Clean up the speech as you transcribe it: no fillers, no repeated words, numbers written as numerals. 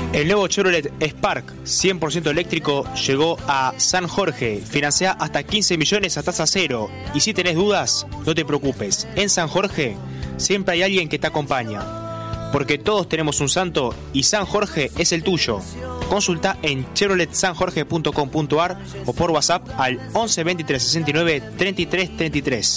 El nuevo Chevrolet Spark 100% eléctrico llegó a San Jorge. Financia hasta 15 millones a tasa cero. Y si tenés dudas, no te preocupes. En San Jorge siempre hay alguien que te acompaña. Porque todos tenemos un santo y San Jorge es el tuyo. Consulta en chevroletsanjorge.com.ar o por WhatsApp al 11 23 69 33 33.